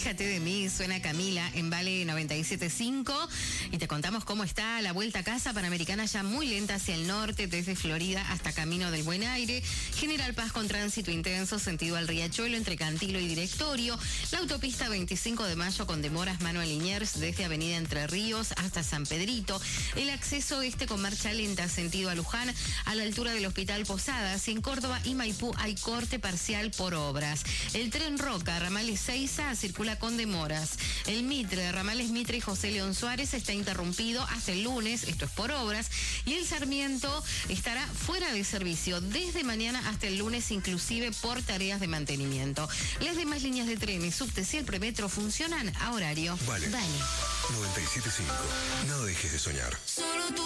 Aléjate de mí, suena Camila en Vale 97.5 y te contamos cómo está la vuelta a casa Panamericana, ya muy lenta hacia el norte, desde Florida hasta Camino del Buen Aire. General Paz con tránsito intenso, sentido al Riachuelo entre Cantilo y Directorio. La autopista 25 de Mayo con demoras Manuel Liniers desde Avenida Entre Ríos hasta San Pedrito. El acceso con marcha lenta, sentido a Luján, a la altura del Hospital Posadas. En Córdoba y Maipú hay corte parcial por obras. El tren Roca, ramales Seiza, circula con demoras. El Mitre, ramales Mitre y José León Suárez está interrumpido hasta el lunes, esto es por obras. Y el Sarmiento estará fuera de servicio desde mañana hasta el lunes, inclusive por tareas de mantenimiento. Las demás líneas de tren y subtes y el premetro funcionan a horario. Vale. 97.5. No dejes de soñar.